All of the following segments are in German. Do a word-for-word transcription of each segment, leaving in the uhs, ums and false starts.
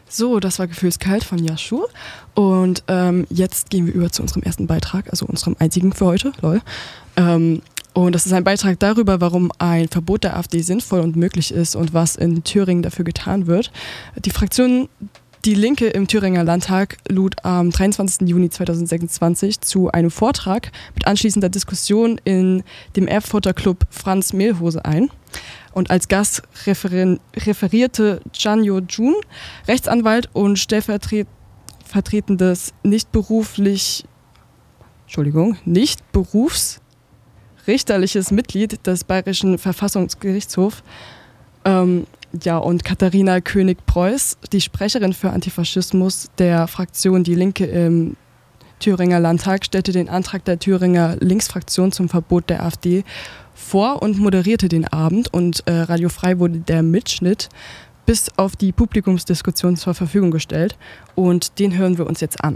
So, das war Gefühlskalt von Yashu. Und ähm, jetzt gehen wir über zu unserem ersten Beitrag, also unserem einzigen für heute, lol. Ähm, und das ist ein Beitrag darüber, warum ein Verbot der AfD sinnvoll und möglich ist und was in Thüringen dafür getan wird. Die Fraktion Die Linke im Thüringer Landtag lud am dreiundzwanzigsten Juni zweitausendsechsundzwanzig zu einem Vortrag mit anschließender Diskussion in dem Erfurter Club Franz Mehlhose ein. Und als Gast referen- referierte Janjo Jun, Rechtsanwalt und stellvertretendes nicht beruflich, Entschuldigung, nicht berufsrichterliches Mitglied des Bayerischen Verfassungsgerichtshofs, ähm, ja, und Katharina König-Preuß, die Sprecherin für Antifaschismus der Fraktion Die Linke im Thüringer Landtag, stellte den Antrag der Thüringer Linksfraktion zum Verbot der AfD vor und moderierte den Abend. Und äh, Radio Frei wurde der Mitschnitt bis auf die Publikumsdiskussion zur Verfügung gestellt. Und den hören wir uns jetzt an.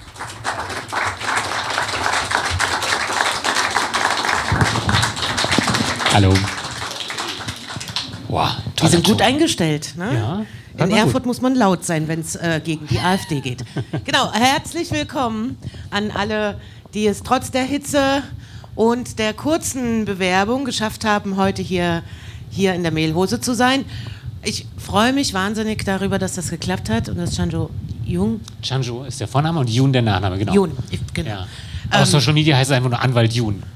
Hallo. Wow, die sind gut eingestellt. Ne? Ja, in Erfurt gut. Muss man laut sein, wenn es äh, gegen die AfD geht. Genau, herzlich willkommen an alle, die es trotz der Hitze und der kurzen Bewerbung geschafft haben, heute hier, hier in der Mehlhose zu sein. Ich freue mich wahnsinnig darüber, dass das geklappt hat und dass Janjo Jung... Janjo ist der Vorname und Jun der Nachname, genau. Jun, genau. Ja. Auf ähm, Social Media heißt es einfach nur Anwalt Jun.